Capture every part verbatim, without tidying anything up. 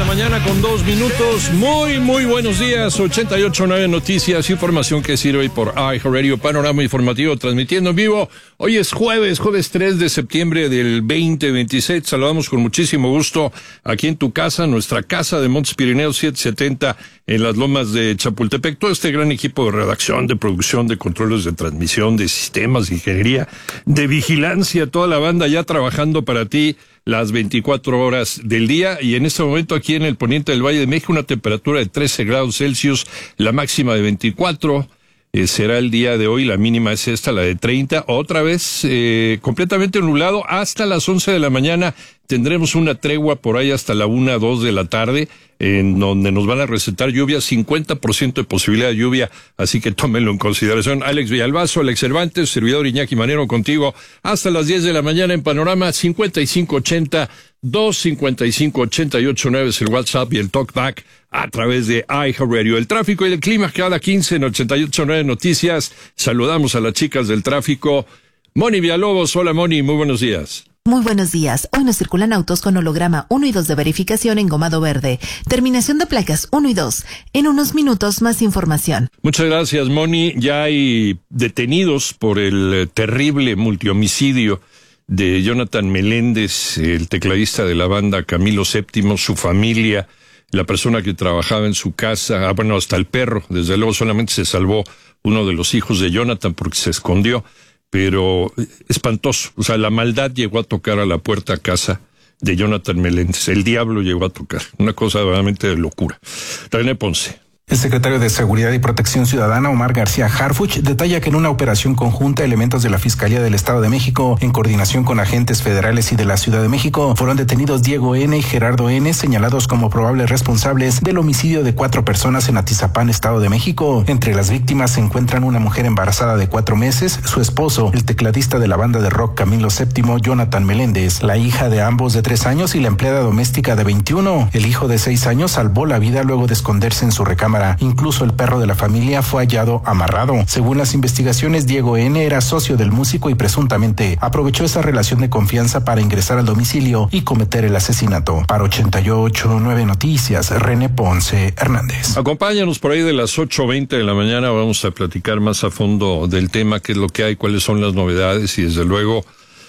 mañana con dos minutos. Muy, muy buenos días. ochenta y ocho punto nueve Noticias, información que sirve hoy por iHeartRadio, panorama informativo transmitiendo en vivo. Hoy es jueves, jueves tres de septiembre del veinte veintiséis. Saludamos con muchísimo gusto aquí en tu casa, nuestra casa de Montes Pirineos setecientos setenta en las lomas de Chapultepec. Todo este gran equipo de redacción, de producción, de controles de transmisión, de sistemas, de ingeniería, de vigilancia, toda la banda ya trabajando para ti las veinticuatro horas del día. Y en este momento aquí en el poniente del Valle de México una temperatura de trece grados Celsius, la máxima de veinticuatro. Eh, será el día de hoy, la mínima es esta, la de treinta, otra vez eh, completamente nublado hasta las once de la mañana. Tendremos una tregua por ahí hasta la una, dos de la tarde, en donde nos van a recetar lluvia, cincuenta por ciento de posibilidad de lluvia, así que tómenlo en consideración. Alex Villalbazo, Alex Cervantes, servidor Iñaki Manero contigo, hasta las diez de la mañana en Panorama. Cincuenta y cinco ochenta, dos cincuenta y cinco ochenta y ocho nueve es el WhatsApp y el Talkback a través de iHeartRadio. El tráfico y el clima cada quince en ochenta y ocho nueve Noticias. Saludamos a las chicas del tráfico. Moni Villalobos, hola Moni, muy buenos días. Muy buenos días. Hoy nos circulan autos con holograma uno y dos de verificación engomado verde. Terminación de placas uno y dos. En unos minutos más información. Muchas gracias, Moni. Ya hay detenidos por el terrible multihomicidio de Jonathan Meléndez, el tecladista de la banda Camilo séptimo, su familia, la persona que trabajaba en su casa, ah, bueno, hasta el perro. Desde luego solamente se salvó uno de los hijos de Jonathan porque se escondió. Pero espantoso, o sea, la maldad llegó a tocar a la puerta a casa de Jonathan Meléndez, el diablo llegó a tocar, una cosa realmente de locura. René Ponce. El secretario de Seguridad y Protección Ciudadana, Omar García Harfuch, detalla que en una operación conjunta, elementos de la Fiscalía del Estado de México, en coordinación con agentes federales y de la Ciudad de México, fueron detenidos Diego N. y Gerardo N., señalados como probables responsables del homicidio de cuatro personas en Atizapán, Estado de México. Entre las víctimas se encuentran una mujer embarazada de cuatro meses, su esposo, el tecladista de la banda de rock Camilo séptimo, Jonathan Meléndez, la hija de ambos de tres años y la empleada doméstica de veintiuno. El hijo de seis años salvó la vida luego de esconderse en su recámara. Incluso el perro de la familia fue hallado amarrado. Según las investigaciones, Diego N. era socio del músico y presuntamente aprovechó esa relación de confianza para ingresar al domicilio y cometer el asesinato. Para ochenta y ocho punto nueve Noticias, René Ponce Hernández. Acompáñanos por ahí de las ocho veinte de la mañana. Vamos a platicar más a fondo del tema, qué es lo que hay, cuáles son las novedades y desde luego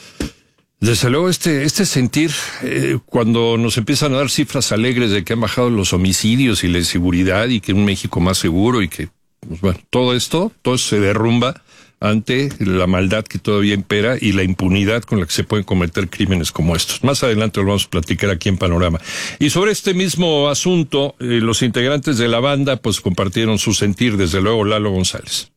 Desde luego este este sentir eh, cuando nos empiezan a dar cifras alegres de que han bajado los homicidios y la inseguridad y que un México más seguro y que, pues bueno, todo esto, todo eso se derrumba ante la maldad que todavía impera y la impunidad con la que se pueden cometer crímenes como estos. Más adelante lo vamos a platicar aquí en Panorama. Y sobre este mismo asunto, eh, los integrantes de la banda pues compartieron su sentir, desde luego Lalo González.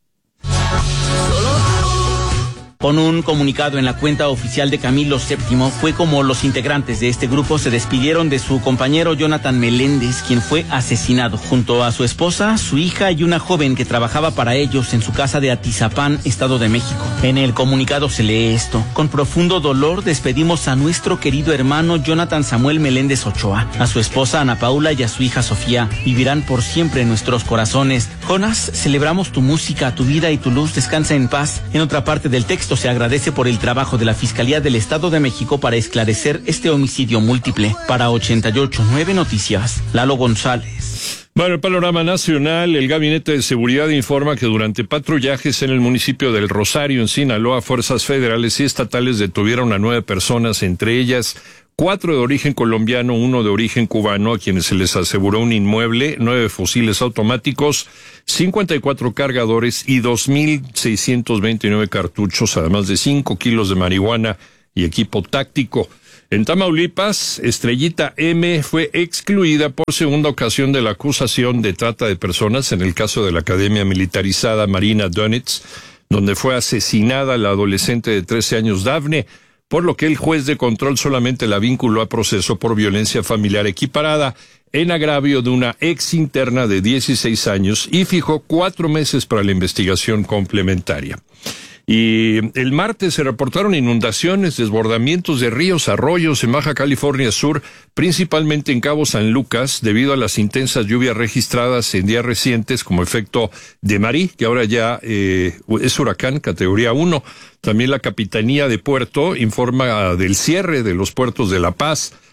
Con un comunicado en la cuenta oficial de Camilo séptimo, fue como los integrantes de este grupo se despidieron de su compañero Jonathan Meléndez, quien fue asesinado, junto a su esposa, su hija y una joven que trabajaba para ellos en su casa de Atizapán, Estado de México. En el comunicado se lee esto: con profundo dolor despedimos a nuestro querido hermano Jonathan Samuel Meléndez Ochoa, a su esposa Ana Paula y a su hija Sofía. Vivirán por siempre en nuestros corazones. Jonas, celebramos tu música, tu vida y tu luz, descansa en paz. En otra parte del texto se agradece por el trabajo de la Fiscalía del Estado de México para esclarecer este homicidio múltiple. Para ochenta y ocho punto nueve Noticias, Lalo González. Bueno, el panorama nacional, el Gabinete de Seguridad informa que durante patrullajes en el municipio del Rosario, en Sinaloa, fuerzas federales y estatales detuvieron a nueve personas, entre ellas cuatro de origen colombiano, uno de origen cubano, a quienes se les aseguró un inmueble, nueve fusiles automáticos, cincuenta y cuatro cargadores y dos mil seiscientos veintinueve cartuchos, además de cinco kilos de marihuana y equipo táctico. En Tamaulipas, Estrellita M fue excluida por segunda ocasión de la acusación de trata de personas en el caso de la Academia Militarizada Marina Donetsk, donde fue asesinada la adolescente de trece años Dafne, por lo que el juez de control solamente la vinculó a proceso por violencia familiar equiparada en agravio de una ex interna de dieciséis años y fijó cuatro meses para la investigación complementaria. Y el martes se reportaron inundaciones, desbordamientos de ríos, arroyos en Baja California Sur, principalmente en Cabo San Lucas, debido a las intensas lluvias registradas en días recientes como efecto de Marí, que ahora ya eh, es huracán categoría uno. También la Capitanía de Puerto informa del cierre de los puertos de La Paz,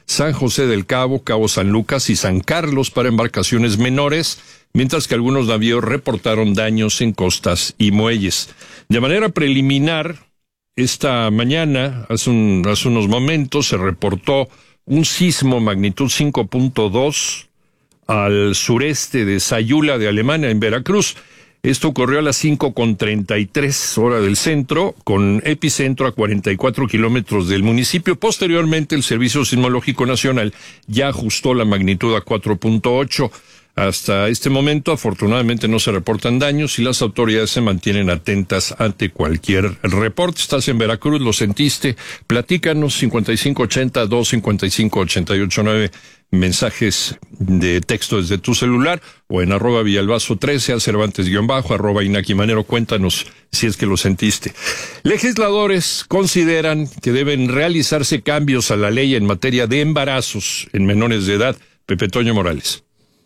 San José del Cabo, Cabo San Lucas y San Carlos para embarcaciones menores, mientras que algunos navíos reportaron daños en costas y muelles. De manera preliminar, esta mañana, hace, un, hace unos momentos, se reportó un sismo magnitud cinco punto dos al sureste de Sayula de Alemania, en Veracruz. Esto ocurrió a las cinco con treinta y tres hora del centro, con epicentro a cuarenta y cuatro kilómetros del municipio. Posteriormente, el Servicio Sismológico Nacional ya ajustó la magnitud a cuatro punto ocho. Hasta este momento, afortunadamente, no se reportan daños y las autoridades se mantienen atentas ante cualquier reporte. Estás en Veracruz, lo sentiste, platícanos, cincuenta y cinco ochenta, dos cincuenta y cinco ochenta y ocho nueve, mensajes de texto desde tu celular o en arroba Villalbazo trece, a Cervantes guión bajo, arroba Inaki Manero, cuéntanos si es que lo sentiste. Legisladores consideran que deben realizarse cambios a la ley en materia de embarazos en menores de edad. Pepe Toño Morales.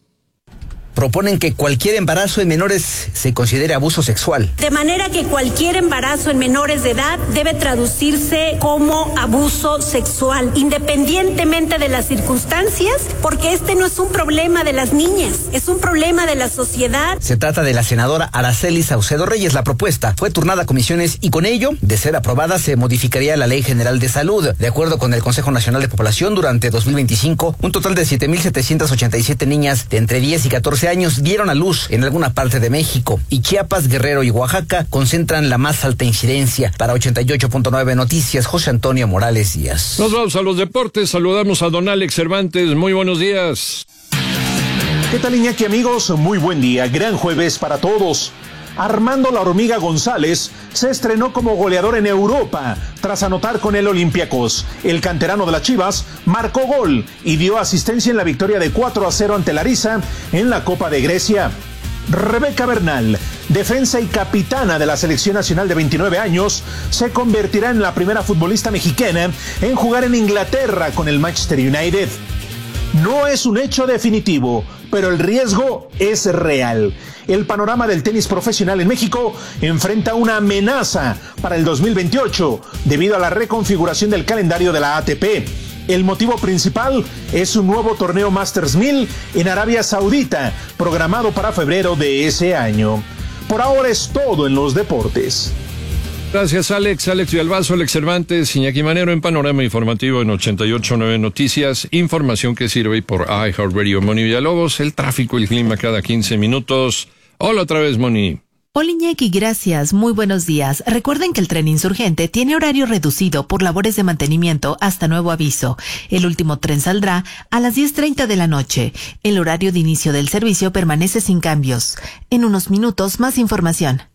Proponen que cualquier embarazo en menores se considere abuso sexual. De manera que cualquier embarazo en menores de edad debe traducirse como abuso sexual, independientemente de las circunstancias, porque este no es un problema de las niñas, es un problema de la sociedad. Se trata de la senadora Araceli Saucedo Reyes. La propuesta fue turnada a comisiones y con ello, de ser aprobada, se modificaría la Ley General de Salud. De acuerdo con el Consejo Nacional de Población, durante dos mil veinticinco, un total de siete mil setecientas ochenta y siete niñas de entre diez y catorce años dieron a luz en alguna parte de México, y Chiapas, Guerrero y Oaxaca concentran la más alta incidencia. Para ochenta y ocho punto nueve Noticias, José Antonio Morales Díaz. Nos vamos a los deportes, saludamos a don Alex Cervantes, muy buenos días. ¿Qué tal, Iñaki, amigos? Muy buen día, gran jueves para todos. Armando La Hormiga González se estrenó como goleador en Europa tras anotar con el Olympiacos. El canterano de las Chivas marcó gol y dio asistencia en la victoria de cuatro a cero ante Larissa en la Copa de Grecia. Rebeca Bernal, defensa y capitana de la selección nacional de veintinueve años, se convertirá en la primera futbolista mexicana en jugar en Inglaterra con el Manchester United. No es un hecho definitivo, pero el riesgo es real. El panorama del tenis profesional en México enfrenta una amenaza para el dos mil veintiocho debido a la reconfiguración del calendario de la A T P. El motivo principal es un nuevo torneo Masters mil en Arabia Saudita, programado para febrero de ese año. Por ahora es todo en los deportes. Gracias, Alex. Alex Villalbazo, Alex Cervantes, Iñaki Manero en Panorama Informativo en ochenta y ocho punto nueve Noticias. Información que sirve por iHeartRadio. Moni Villalobos, el tráfico y el clima cada quince minutos. Hola otra vez, Moni. Hola Iñaki, gracias. Muy buenos días. Recuerden que el tren Insurgente tiene horario reducido por labores de mantenimiento hasta nuevo aviso. El último tren saldrá a las diez treinta de la noche. El horario de inicio del servicio permanece sin cambios. En unos minutos, más información.